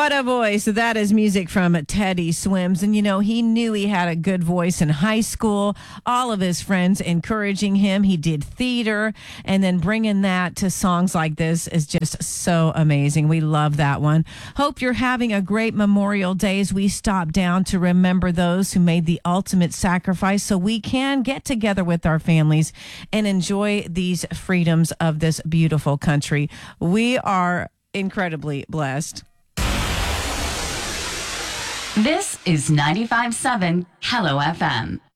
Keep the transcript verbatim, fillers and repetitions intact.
What a voice. That is music from Teddy Swims. And, you know, he knew he had a good voice in high school. All of his friends encouraging him. He did theater. And then bringing that to songs like this is just so amazing. We love that one. Hope you're having a great Memorial Day as we stop down to remember those who made the ultimate sacrifice so we can get together with our families and enjoy these freedoms of this beautiful country. We are incredibly blessed. This is ninety-five point seven Hello F M.